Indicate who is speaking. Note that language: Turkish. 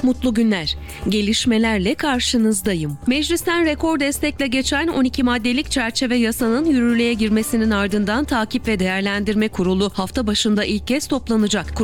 Speaker 1: Mutlu günler. Gelişmelerle karşınızdayım. Meclisten rekor destekle geçen 12 maddelik çerçeve yasanın yürürlüğe girmesinin ardından Takip ve Değerlendirme Kurulu hafta başında ilk kez toplanacak.